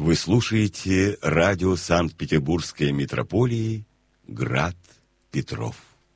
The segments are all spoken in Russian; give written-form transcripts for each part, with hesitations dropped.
Вы слушаете радио Санкт-Петербургской митрополии «Град Петров».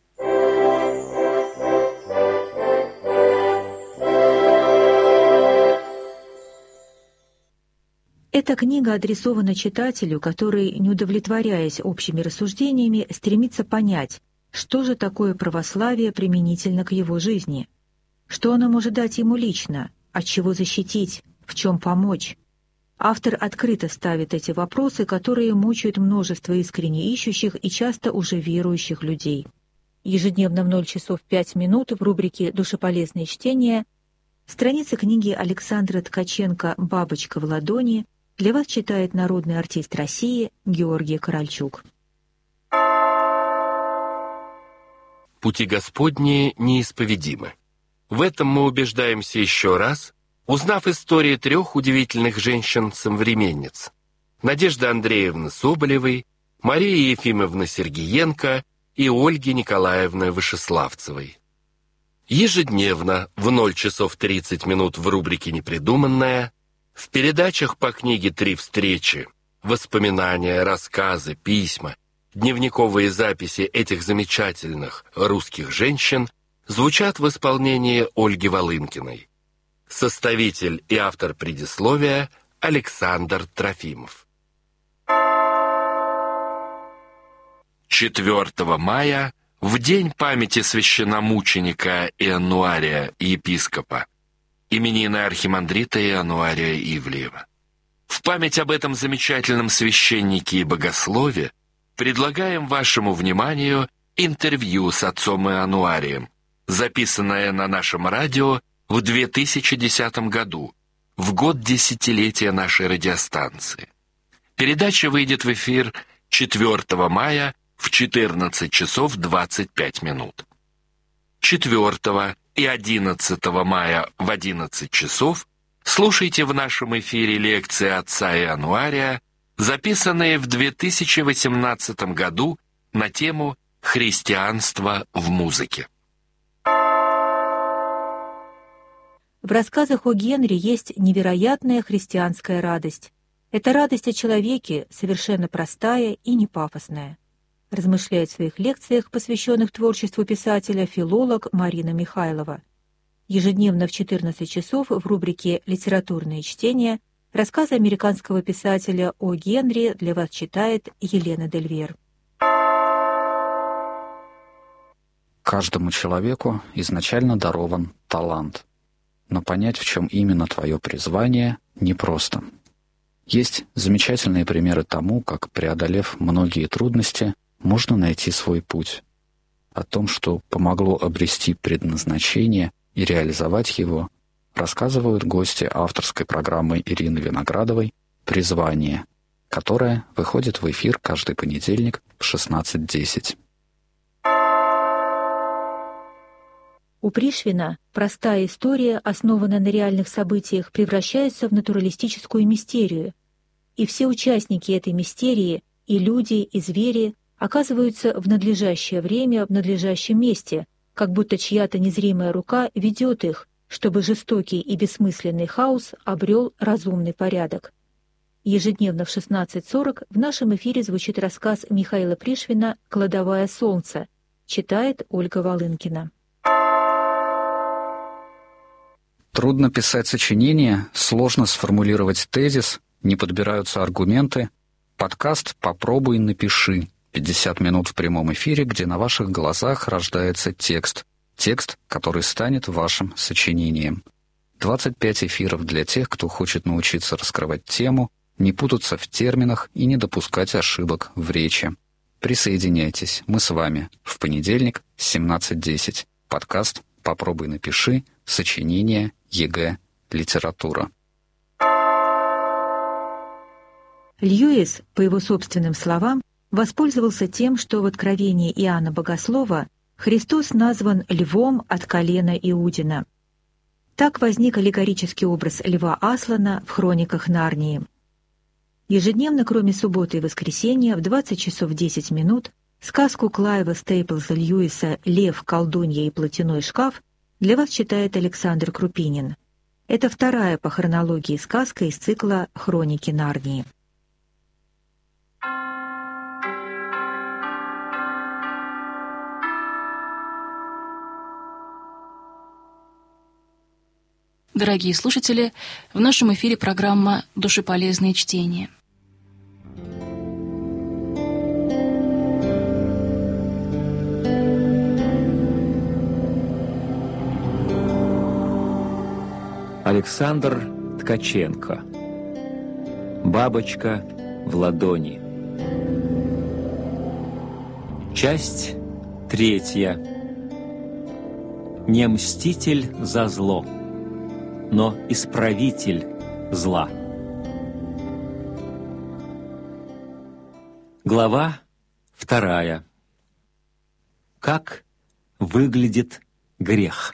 Эта книга адресована читателю, который, не удовлетворяясь общими рассуждениями, стремится понять, что же такое православие применительно к его жизни, что оно может дать ему лично, от чего защитить, в чем помочь. Автор открыто ставит эти вопросы, которые мучают множество искренне ищущих и часто уже верующих людей. Ежедневно в 0 часов 5 минут в рубрике «Душеполезные чтения» страница книги Александра Ткаченко «Бабочка в ладони» для вас читает народный артист России Георгий Корольчук. Пути Господни неисповедимы. В этом мы убеждаемся еще раз, узнав истории 3 удивительных женщин-современниц: Надежды Андреевны Соболевой, Марии Ефимовны Сергиенко и Ольги Николаевны Вышеславцевой. Ежедневно в 0 часов 30 минут в рубрике «Непридуманное», в передачах по книге «Три встречи», воспоминания, рассказы, письма, дневниковые записи этих замечательных русских женщин звучат в исполнении Ольги Волынкиной. Составитель и автор предисловия Александр Трофимов. 4 мая, в день памяти священномученика Ианнуария епископа, именины архимандрита Ианнуария Ивлеева. В память об этом замечательном священнике и богослове предлагаем вашему вниманию интервью с отцом Ианнуарием, записанное на нашем радио в 2010 году, в год десятилетия нашей радиостанции. Передача выйдет в эфир 4 мая в 14 часов 25 минут. 4 и 11 мая в 11 часов слушайте в нашем эфире лекции отца Ианнуария, записанные в 2018 году на тему «Христианство в музыке». В рассказах о Генри есть невероятная христианская радость. Это радость о человеке, совершенно простая и не пафосная, размышляет в своих лекциях, посвященных творчеству писателя, филолог Марина Михайлова. Ежедневно в 14 часов в рубрике «Литературные чтения» рассказы американского писателя о Генри для вас читает Елена Дельвер. Каждому человеку изначально дарован талант, но понять, в чем именно твое призвание, непросто. Есть замечательные примеры тому, как, преодолев многие трудности, можно найти свой путь. О том, что помогло обрести предназначение и реализовать его, рассказывают гости авторской программы Ирины Виноградовой «Призвание», которая выходит в эфир каждый понедельник в 16:10. У Пришвина простая история, основанная на реальных событиях, превращается в натуралистическую мистерию, и все участники этой мистерии, и люди, и звери, оказываются в надлежащее время в надлежащем месте, как будто чья-то незримая рука ведет их, чтобы жестокий и бессмысленный хаос обрел разумный порядок. Ежедневно в 16:40 в нашем эфире звучит рассказ Михаила Пришвина «Кладовая солнца», читает Ольга Волынкина. Трудно писать сочинение, сложно сформулировать тезис, не подбираются аргументы. Подкаст «Попробуй, напиши». 50 минут в прямом эфире, где на ваших глазах рождается текст. Текст, который станет вашим сочинением. 25 эфиров для тех, кто хочет научиться раскрывать тему, не путаться в терминах и не допускать ошибок в речи. Присоединяйтесь, мы с вами. В понедельник, 17:10. Подкаст «Попробуй, напиши», сочинение, ЕГЭ, литература. Льюис, по его собственным словам, воспользовался тем, что в Откровении Иоанна Богослова Христос назван львом от колена Иудина. Так возник аллегорический образ льва Аслана в хрониках Нарнии. Ежедневно, кроме субботы и воскресенья, в 20 часов 10 минут, сказку Клайва Стейплза Льюиса «Лев, колдунья и платяной шкаф» для вас читает Александр Крупинин. Это вторая по хронологии сказка из цикла «Хроники Нарнии». Дорогие слушатели, в нашем эфире программа «Душеполезные чтения». Александр Ткаченко. «Бабочка в ладони». Часть 3. Не мститель за зло, но исправитель зла. Глава 2. Как выглядит грех?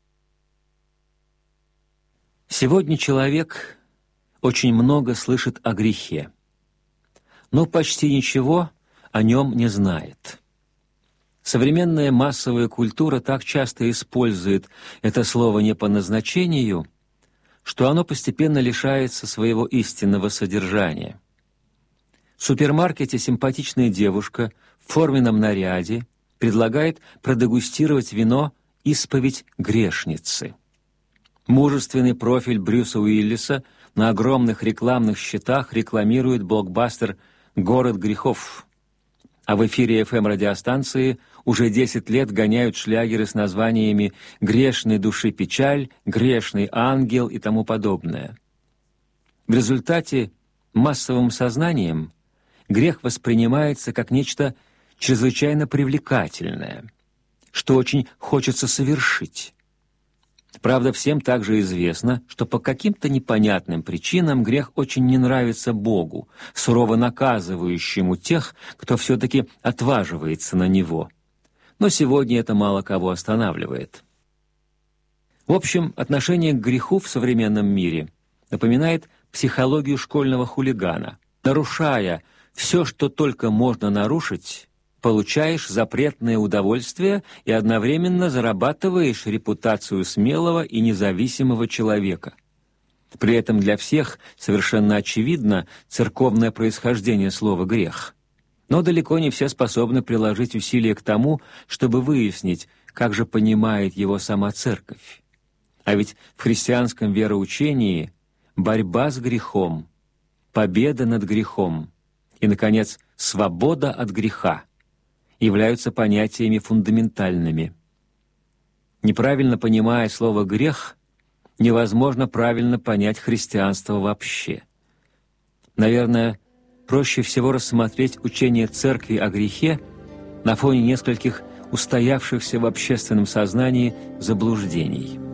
Сегодня человек очень много слышит о грехе, но почти ничего о нем не знает. Современная массовая культура так часто использует это слово не по назначению, что оно постепенно лишается своего истинного содержания. В супермаркете симпатичная девушка в форменном наряде предлагает продегустировать вино «Исповедь грешницы». Мужественный профиль Брюса Уиллиса на огромных рекламных щитах рекламирует блокбастер «Город грехов». А в эфире FM-радиостанции уже 10 лет гоняют шлягеры с названиями «Грешной души печаль», «Грешный ангел» и тому подобное. В результате массовым сознанием грех воспринимается как нечто чрезвычайно привлекательное, что очень хочется совершить. Правда, всем также известно, что по каким-то непонятным причинам грех очень не нравится Богу, сурово наказывающему тех, кто все-таки отваживается на него. Но сегодня это мало кого останавливает. В общем, отношение к греху в современном мире напоминает психологию школьного хулигана. Нарушая все, что только можно нарушить, получаешь запретное удовольствие и одновременно зарабатываешь репутацию смелого и независимого человека. При этом для всех совершенно очевидно церковное происхождение слова «грех». Но далеко не все способны приложить усилия к тому, чтобы выяснить, как же понимает его сама церковь. А ведь в христианском вероучении борьба с грехом, победа над грехом и, наконец, свобода от греха являются понятиями фундаментальными. Неправильно понимая слово «грех», невозможно правильно понять христианство вообще. Наверное, проще всего рассмотреть учение Церкви о грехе на фоне нескольких устоявшихся в общественном сознании заблуждений.